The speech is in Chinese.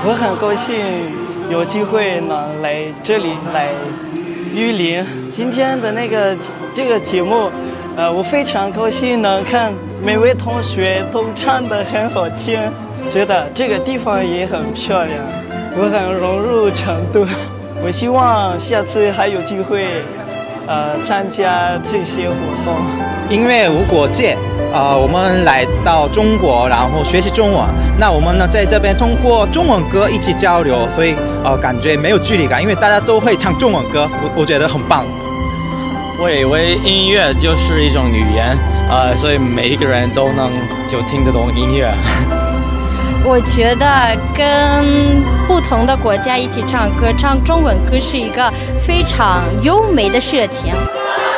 我很高兴有机会能来这里来玉林。今天的这个节目，我非常高兴能看每位同学都唱得很好听，觉得这个地方也很漂亮，我很融入成都。我希望下次还有机会，参加这些活动。 音乐无国界，我们来到中国，然后学习中文。那我们呢，在这边通过中文歌一起交流，所以感觉没有距离感，因为大家都会唱中文歌，我觉得很棒。 我以为音乐就是一种语言，所以每一个人都能就听得懂音乐。 我觉得跟不同的国家一起唱歌，唱中文歌是一个非常优美的事情。